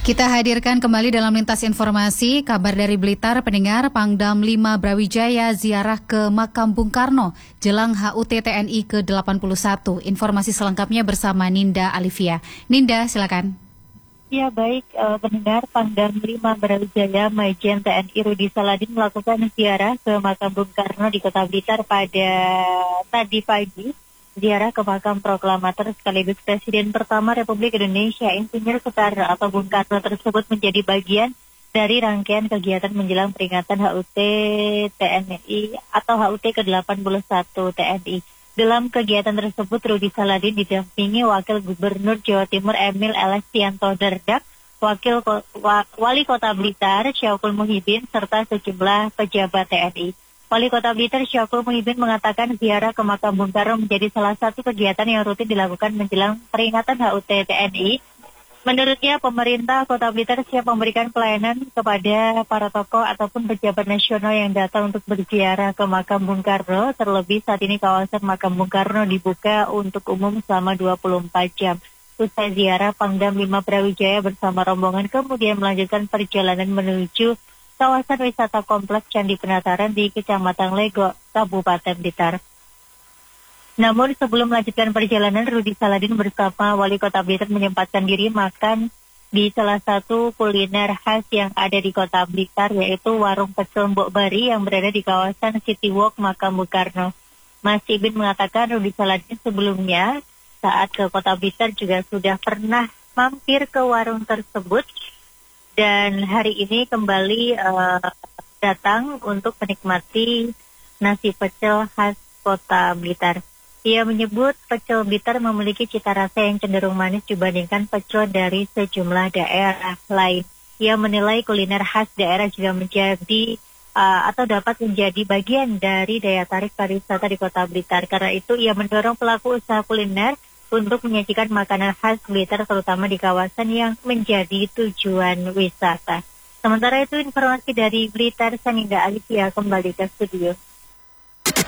Kita hadirkan kembali dalam lintas informasi, kabar dari Blitar, pendengar Pangdam 5 Brawijaya ziarah ke makam Bung Karno jelang HUT TNI ke-81. Informasi selengkapnya bersama Ninda Alivia. Ninda, silakan. Ya baik, pendengar Pangdam 5 Brawijaya Majen TNI Rudi Saladin melakukan ziarah ke makam Bung Karno di Kota Blitar pada tadi pagi. Ziarah ke makam proklamator sekaligus Presiden pertama Republik Indonesia Insinyur Soekarno atau Bung Karno tersebut menjadi bagian dari rangkaian kegiatan menjelang peringatan HUT TNI atau HUT ke-81 TNI. Dalam kegiatan tersebut, Rudi Saladin didampingi Wakil Gubernur Jawa Timur Emil Elestianto Dardak, Wali Kota Blitar Syakul Muhyiddin, serta sejumlah pejabat TNI. Wali Kota Blitar Syakul Muhyiddin mengatakan ziarah ke makam Bung Karno menjadi salah satu kegiatan yang rutin dilakukan menjelang peringatan HUT TNI. Menurutnya, pemerintah Kota Blitar siap memberikan pelayanan kepada para tokoh ataupun pejabat nasional yang datang untuk berziarah ke makam Bung Karno. Terlebih saat ini kawasan makam Bung Karno dibuka untuk umum selama 24 jam. Usai ziarah, Pangdam 5 Brawijaya bersama rombongan kemudian melanjutkan perjalanan menuju kawasan wisata kompleks Candi Penataran di Kecamatan Lego, Kabupaten Blitar. Namun sebelum melanjutkan perjalanan, Rudi Saladin bersama Wali Kota Blitar menyempatkan diri makan di salah satu kuliner khas yang ada di Kota Blitar, yaitu Warung Pecel Mbok Bari yang berada di kawasan City Walk Makam Bung Karno. Mas Ibin mengatakan Rudi Saladin sebelumnya saat ke Kota Blitar juga sudah pernah mampir ke warung tersebut, dan hari ini kembali datang untuk menikmati nasi pecel khas Kota Blitar. Ia menyebut pecel Blitar memiliki cita rasa yang cenderung manis dibandingkan pecel dari sejumlah daerah lain. Ia menilai kuliner khas daerah juga menjadi atau dapat menjadi bagian dari daya tarik pariwisata di Kota Blitar. Karena itu ia mendorong pelaku usaha kuliner untuk menyajikan makanan khas Blitar terutama di kawasan yang menjadi tujuan wisata. Sementara itu informasi dari Blitar, Ninda Alivia kembali ke studio.